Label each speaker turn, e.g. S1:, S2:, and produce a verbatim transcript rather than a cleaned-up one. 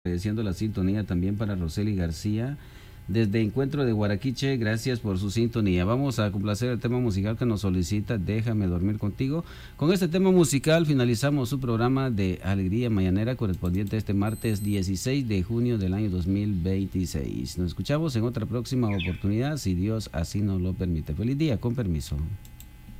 S1: Agradeciendo la sintonía también para Roseli García desde Encuentro de Guaraquiche, gracias por su sintonía. Vamos a complacer el tema musical que nos solicita Déjame dormir contigo. Con este tema musical finalizamos su programa de Alegría Mañanera correspondiente a este martes dieciséis de junio del año dos mil veintiséis. Nos escuchamos en otra próxima oportunidad si Dios así nos lo permite. Feliz día, con permiso.